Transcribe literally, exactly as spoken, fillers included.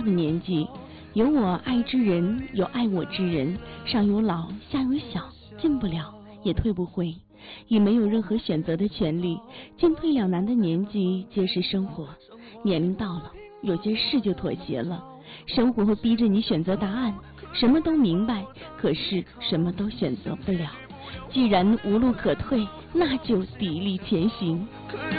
的年纪，有我爱之人，有爱我之人，上有老，下有小，进不了也退不回，已没有任何选择的权利。进退两难的年纪皆是生活，年龄到了，有些事就妥协了。生活会逼着你选择答案，什么都明白，可是什么都选择不了。既然无路可退，那就砥砺前行。